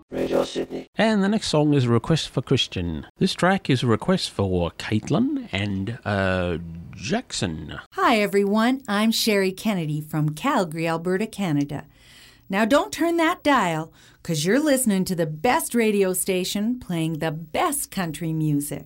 Radio Sydney. And the next song is a request for Christian. This track is a request for Caitlin and Jackson. Hi everyone, I'm Sherry Kennedy from Calgary, Alberta, Canada. Now don't turn that dial, because you're listening to the best radio station playing the best country music.